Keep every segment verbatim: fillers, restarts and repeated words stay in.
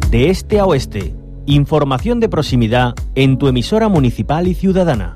de este a oeste. Información de proximidad en tu emisora municipal y ciudadana.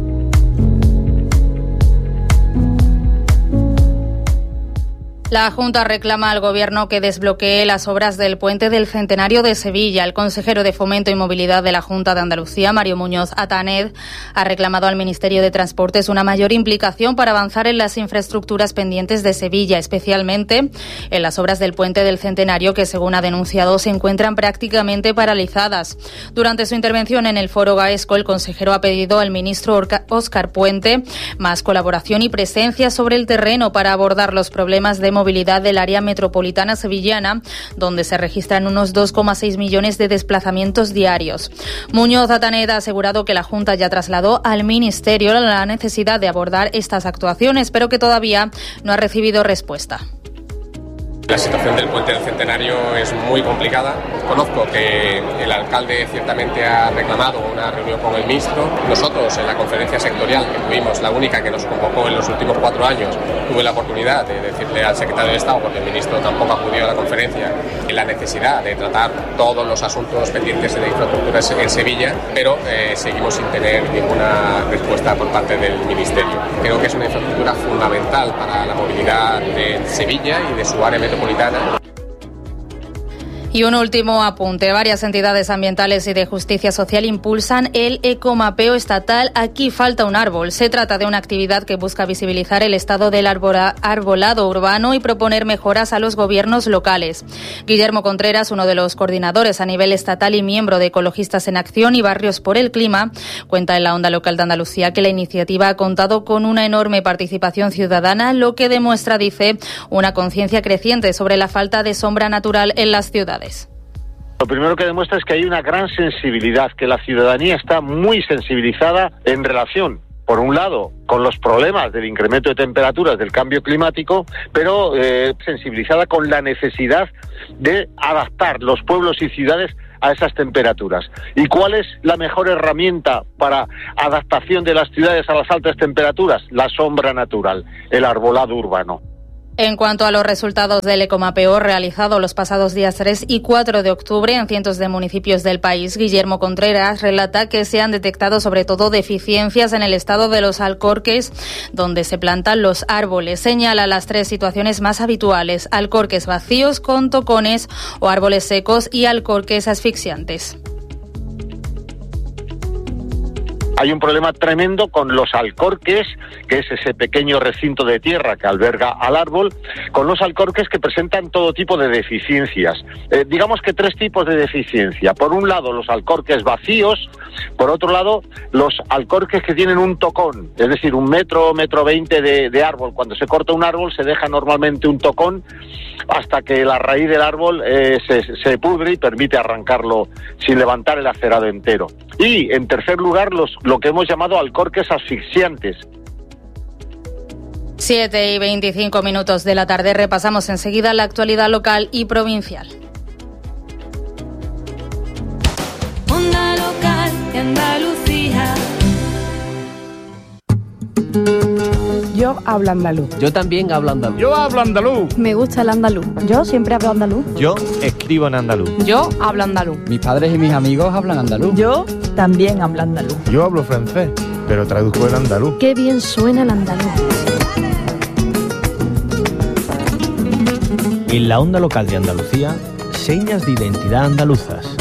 La Junta reclama al Gobierno que desbloquee las obras del Puente del Centenario de Sevilla. El consejero de Fomento y Movilidad de la Junta de Andalucía, Mario Muñoz Atanet, ha reclamado al Ministerio de Transportes una mayor implicación para avanzar en las infraestructuras pendientes de Sevilla, especialmente en las obras del Puente del Centenario, que, según ha denunciado, se encuentran prácticamente paralizadas. Durante su intervención en el Foro Gaesco, el consejero ha pedido al ministro Óscar Puente más colaboración y presencia sobre el terreno para abordar los problemas de movilidad del área metropolitana sevillana, donde se registran unos dos coma seis millones de desplazamientos diarios. Muñoz Atanet ha asegurado que la Junta ya trasladó al Ministerio la necesidad de abordar estas actuaciones, pero que todavía no ha recibido respuesta. La situación del Puente del Centenario es muy complicada. Conozco que el alcalde ciertamente ha reclamado una reunión con el ministro. Nosotros, en la conferencia sectorial que tuvimos, la única que nos convocó en los últimos cuatro años, tuve la oportunidad de decirle al secretario de Estado, porque el ministro tampoco acudió a la conferencia, la necesidad de tratar todos los asuntos pendientes de infraestructuras en Sevilla, pero eh, seguimos sin tener ninguna respuesta por parte del ministerio. Creo que es una infraestructura fundamental para la movilidad de Sevilla y de su área metropolitana. Y un último apunte. Varias entidades ambientales y de justicia social impulsan el ecomapeo estatal Aquí falta un árbol. Se trata de una actividad que busca visibilizar el estado del arbora, arbolado urbano y proponer mejoras a los gobiernos locales. Guillermo Contreras, uno de los coordinadores a nivel estatal y miembro de Ecologistas en Acción y Barrios por el Clima, cuenta en la Onda Local de Andalucía que la iniciativa ha contado con una enorme participación ciudadana, lo que demuestra, dice, una conciencia creciente sobre la falta de sombra natural en las ciudades. Lo primero que demuestra es que hay una gran sensibilidad, que la ciudadanía está muy sensibilizada en relación, por un lado, con los problemas del incremento de temperaturas, del cambio climático, pero eh, sensibilizada con la necesidad de adaptar los pueblos y ciudades a esas temperaturas. ¿Y cuál es la mejor herramienta para adaptación de las ciudades a las altas temperaturas? La sombra natural, el arbolado urbano. En cuanto a los resultados del ecomapeo realizado los pasados días tres y cuatro de octubre en cientos de municipios del país, Guillermo Contreras relata que se han detectado sobre todo deficiencias en el estado de los alcorques donde se plantan los árboles. Señala las tres situaciones más habituales: alcorques vacíos con tocones o árboles secos y alcorques asfixiantes. Hay un problema tremendo con los alcorques, que es ese pequeño recinto de tierra que alberga al árbol, con los alcorques que presentan todo tipo de deficiencias. Eh, digamos que tres tipos de deficiencia. Por un lado, los alcorques vacíos. Por otro lado, los alcorques que tienen un tocón, es decir, un metro, metro veinte de, de árbol. Cuando se corta un árbol se deja normalmente un tocón hasta que la raíz del árbol eh, se, se pudre y permite arrancarlo sin levantar el acerado entero. Y, en tercer lugar, los, lo que hemos llamado alcorques asfixiantes. siete y veinticinco minutos de la tarde. Repasamos enseguida la actualidad local y provincial. Onda Local de Andalucía. Yo hablo andaluz. Yo también hablo andaluz. Yo hablo andaluz. Me gusta el andaluz. Yo siempre hablo andaluz. Yo escribo en andaluz. Yo hablo andaluz. Mis padres y mis amigos hablan andaluz. Yo también hablo andaluz. Yo hablo francés, pero traduzco en andaluz. Qué bien suena el andaluz. En la Onda Local de Andalucía, señas de identidad andaluzas.